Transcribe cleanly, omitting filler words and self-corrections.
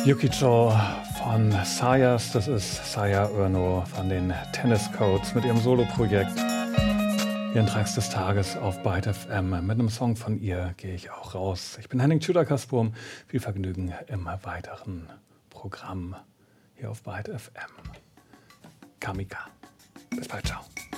Yukicho von Sayas, das ist Saya Urno von den Tennis Codes mit ihrem Soloprojekt. Ihren Tracks des Tages auf Byte FM. Mit einem Song von ihr gehe ich auch raus. Ich bin Henning Tschüder-Kasburm. Viel Vergnügen im weiteren Programm hier auf Byte FM. Kamika. Bis bald, ciao.